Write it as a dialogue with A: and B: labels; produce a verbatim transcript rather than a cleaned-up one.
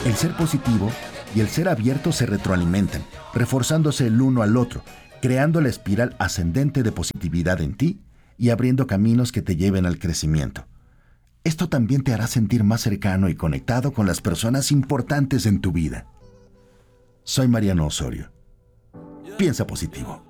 A: El ser positivo y el ser abierto se retroalimentan, reforzándose el uno al otro, creando la espiral ascendente de positividad en ti y abriendo caminos que te lleven al crecimiento. Esto también te hará sentir más cercano y conectado con las personas importantes en tu vida. Soy Mariano Osorio. Piensa positivo.